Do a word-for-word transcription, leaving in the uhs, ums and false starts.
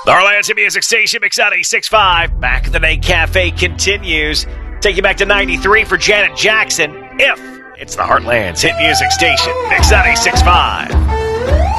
The Heartland's Hit Music Station, Mix out eighty-six point five. Back in the Day Cafe continues. Take you back to ninety-three for Janet Jackson. If it's the Heartland's Hit Music Station, Mix out eighty-six point five.